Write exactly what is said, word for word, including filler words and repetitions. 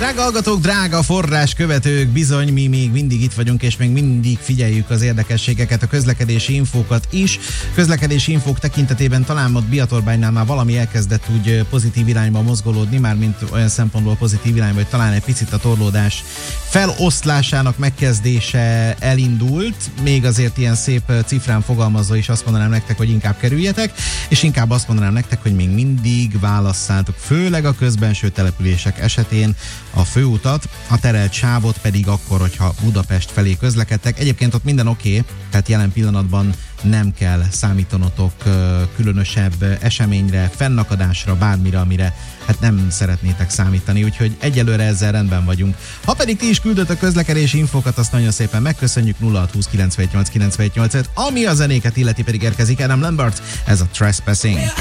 Drága hallgatók, drága forrás követők, bizony mi még mindig itt vagyunk, és még mindig figyeljük az érdekességeket, a közlekedési infókat is. Közlekedési infók tekintetében talán ott Biatorbánynál már valami elkezdett úgy pozitív irányba mozgolódni, mármint olyan szempontból pozitív irányba, hogy talán egy picit a torlódás feloszlásának megkezdése elindult. Még azért ilyen szép cifrán fogalmazva is azt mondanám nektek, hogy inkább kerüljetek, és inkább azt mondanám nektek, hogy még mindig válasszátok, főleg a közbenső települések esetén a főutat, a terelt sávot pedig akkor, hogyha Budapest felé közlekedtek. Egyébként ott minden oké, okay, tehát jelen pillanatban nem kell számítanotok különösebb eseményre, fennakadásra, bármire, amire hát nem szeretnétek számítani, úgyhogy egyelőre ezzel rendben vagyunk. Ha pedig ti is küldött közlekedési infókat, azt nagyon szépen megköszönjük. Nulla hat húsz kilencvennyolc kilencvennyolc, ami a zenéket illeti pedig érkezik Adam Lambert, ez a Trespassing.